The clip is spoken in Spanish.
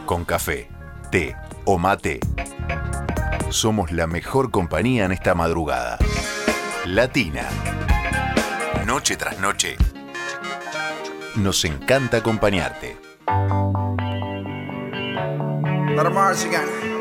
Con café, té o mate, somos la mejor compañía en esta madrugada. Latina. Noche tras noche, nos encanta acompañarte. Let 'em march again.